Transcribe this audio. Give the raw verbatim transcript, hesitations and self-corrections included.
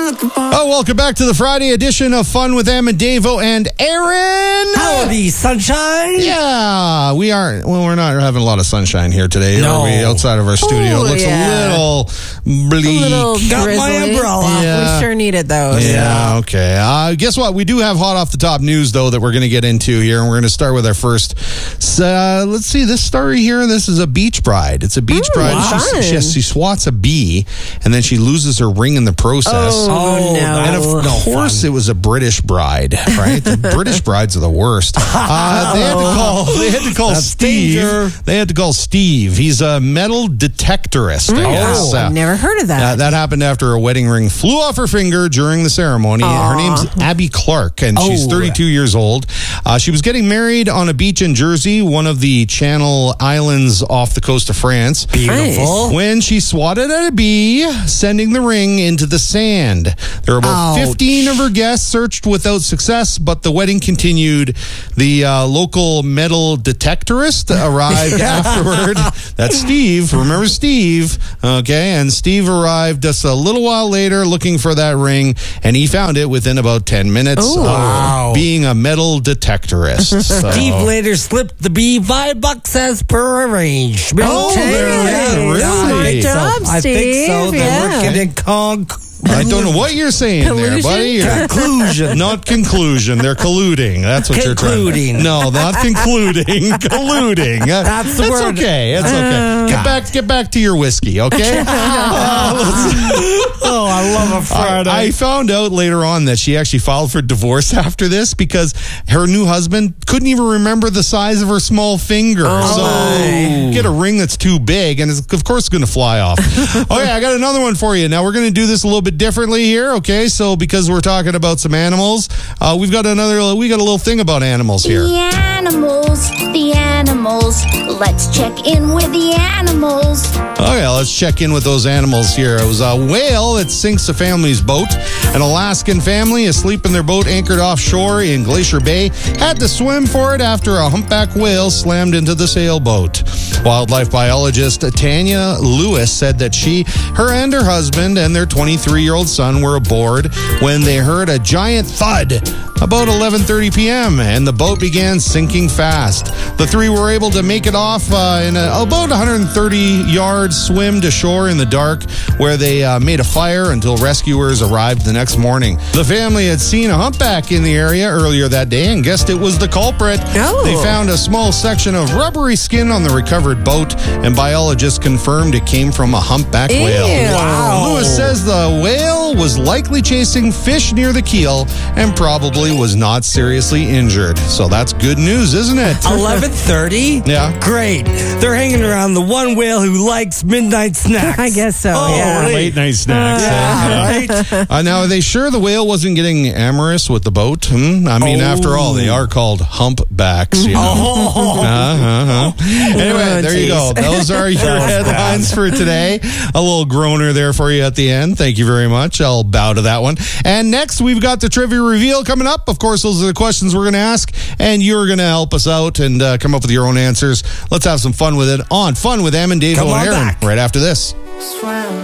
Oh, welcome back to the Friday edition of Fun with Em and Davo and Aaron. Howdy, sunshine. Yeah, we are. Well, we're not having a lot of sunshine here today. No. Are we? Outside of our studio, Ooh, it looks yeah. a little bleak. A little Got my drizzly. umbrella. Yeah. We sure needed those. Yeah, okay. Uh, guess what? We do have hot off the top news, though, that we're going to get into here. And we're going to start with our first. Uh, let's see, this story here. This is a beach bride. It's a beach Ooh, bride. wow. She, she, she swats a bee, and then she loses her ring in the process. Oh, no. And of no course, fun. it was a British bride, right? The British brides are the worst. Uh, they had to call. They had to call That's Steve. danger. They had to call Steve. He's a metal detectorist. I guess. Oh, Uh, I've never heard of that. uh, that happened after a wedding ring flew off her finger during the ceremony. Aw. Her name's Abby Clark, and she's Oh. thirty-two years old. Uh, she was getting married on a beach in Jersey, one of the Channel Islands off the coast of France, Beautiful. when she swatted at a bee, sending the ring into the sand. There were about Ouch. fifteen of her guests searched without success, but the wedding continued. The uh, local metal detectorist arrived afterward. That's Steve. Remember Steve? Okay, and Steve arrived just a little while later looking for that ring, and he found it within about ten minutes Ooh. of Wow. being a metal detectorist. So- Steve later slipped the bee five bucks as per arrangement. Oh, Okay. there- yeah, really? I think Good so. job, I think so. Steve. They're Yeah. working in con- I don't know what you're saying there, Collusion? buddy. You're- conclusion. Not conclusion. They're colluding. That's what you're trying to Concluding. No, not concluding. Colluding. Uh, That's the That's word. okay. It's okay. Get back get back to your whiskey, okay? Uh, let's- Oh, I love a Friday. I, I found out later on that she actually filed for divorce after this because her new husband couldn't even remember the size of her small finger. so my. get a ring that's too big, and it's, of course it's going to fly off. Okay, I got another one for you. Now we're going to do this a little bit differently here. Okay, so because we're talking about some animals, uh, we've got another. We got a little thing about animals here. The animals, the animals. Let's check in with the animals. Okay, let's check in with those animals here. It was a whale that sinks a family's boat. An Alaskan family asleep in their boat anchored offshore in Glacier Bay had to swim for it after a humpback whale slammed into the sailboat. Wildlife biologist Tanya Lewis said that she, her and her husband and their twenty-three-year-old son were aboard when they heard a giant thud about eleven thirty p.m. and the boat began sinking fast. The three were able to make it off uh, in a, about one hundred thirty yard swim to shore in the dark, where they uh, made a fire until rescuers arrived the next morning. The family had seen a humpback in the area earlier that day and guessed it was the culprit. Oh. They found a small section of rubbery skin on the recovered boat, and biologists confirmed it came from a humpback Ew. whale. Wow. Lewis says the whale was likely chasing fish near the keel and probably was not seriously injured. So that's good news, isn't it? eleven thirty? Yeah. Great. They're hanging around the one whale who likes midnight snacks. I guess so, Oh, yeah. hey. Late night snacks. Yeah, right? Uh, now, are they sure the whale wasn't getting amorous with the boat? Hmm? I mean, Oh. after all, they are called humpbacks. You know? Oh. Uh-huh. Anyway, Oh, there you go. geez. Those are your That was headlines for today. A little groaner there for you at the end. Thank you very much. I'll bow to that one. And next, we've got the trivia reveal coming up. Of course, those are the questions we're going to ask, and you're going to help us out and uh, come up with your own answers. Let's have some fun with it on Fun with Em and Dave Come and on Aaron back. right after this. Swam